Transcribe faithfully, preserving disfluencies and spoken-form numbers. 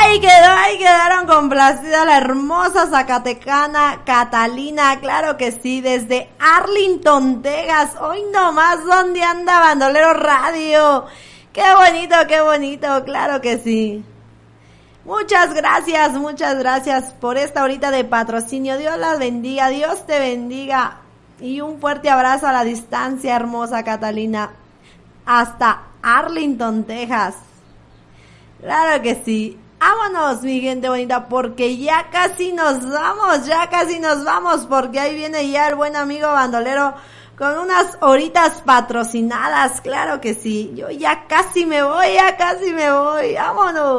Ahí quedó, ahí quedaron complacida la hermosa zacatecana Catalina, claro que sí, desde Arlington, Texas. Hoy nomás, ¿dónde anda Bandolero Radio? Qué bonito, qué bonito, claro que sí. Muchas gracias, muchas gracias por esta horita de patrocinio. Dios las bendiga, Dios te bendiga. Y un fuerte abrazo a la distancia, hermosa Catalina, hasta Arlington, Texas. Claro que sí. Vámonos, mi gente bonita, porque ya casi nos vamos, ya casi nos vamos, porque ahí viene ya el buen amigo bandolero con unas horitas patrocinadas, claro que sí. Yo ya casi me voy, ya casi me voy. Vámonos.